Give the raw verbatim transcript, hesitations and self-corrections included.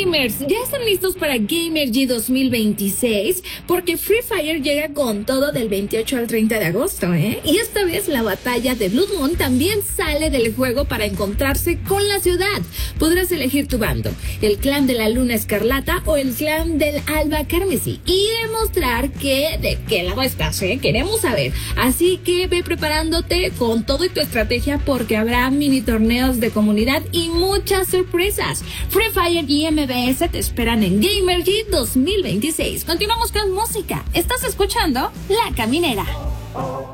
gamers, ¿ya están listos para Gamergy dos mil veintiséis? Porque Free Fire llega con todo del veintiocho al treinta de agosto, ¿eh? Y esta vez la batalla de Blood Moon también sale del juego para encontrarse con la ciudad. Podrás elegir tu bando, el clan de la Luna Escarlata o el clan del Alba Carmesí, y demostrar que de qué lado estás, ¿eh? Queremos saber. Así que ve preparándote con todo y tu estrategia porque habrá mini torneos de comunidad y muchas sorpresas. Free Fire y M B S te esperan en Gamergy dos mil veintiséis. Continuamos con música. Estás escuchando La Caminera.